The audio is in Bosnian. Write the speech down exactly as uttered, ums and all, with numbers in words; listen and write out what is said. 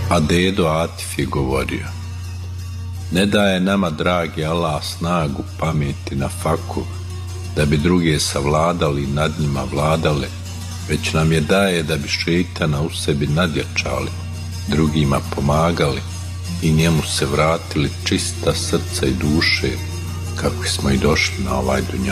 A dedo Atif je govorio: ne daje nama dragi Allah snagu pameti na faku da bi druge savladali i nad njima vladale, već nam je daje da bi šeitana u sebi nadjačali, drugima pomagali i njemu se vratili čista srca i duše, kako smo i došli na ovaj dunjaluk.